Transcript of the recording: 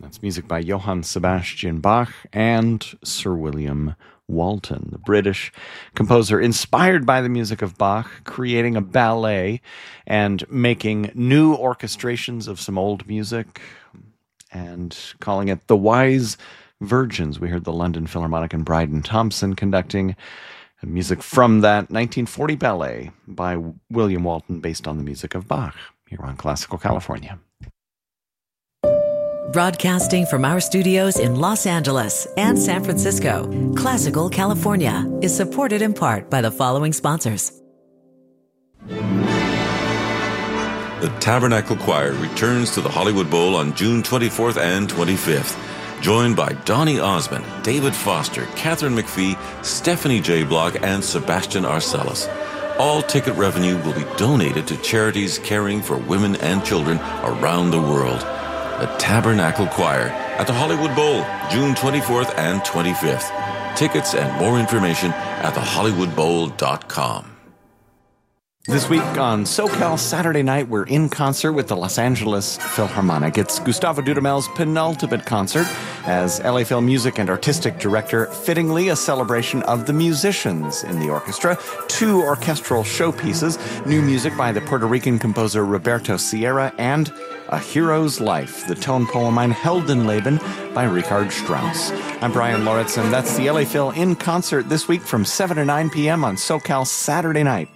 That's music by Johann Sebastian Bach and Sir William Walton, the British composer inspired by the music of Bach, creating a ballet and making new orchestrations of some old music and calling it The Wise Virgins. We heard the London Philharmonic and Bryden Thompson conducting music from that 1940 ballet by William Walton based on the music of Bach here on Classical California. Broadcasting from our studios in Los Angeles and San Francisco, Classical California is supported in part by the following sponsors. The Tabernacle Choir returns to the Hollywood Bowl on June 24th and 25th. Joined by Donny Osmond, David Foster, Catherine McPhee, Stephanie J. Block, and Sebastian Arcellus. All ticket revenue will be donated to charities caring for women and children around the world. The Tabernacle Choir at the Hollywood Bowl, June 24th and 25th. Tickets and more information at thehollywoodbowl.com. This week on SoCal Saturday Night, we're in concert with the Los Angeles Philharmonic. It's Gustavo Dudamel's penultimate concert as LA Phil Music and Artistic Director, fittingly a celebration of the musicians in the orchestra, 2 orchestral showpieces, new music by the Puerto Rican composer Roberto Sierra, and A Hero's Life, the tone poem Ein Heldenleben by Richard Strauss. I'm Brian Lauritsen. That's the LA Phil in concert this week from 7 to 9 p.m. on SoCal Saturday Night.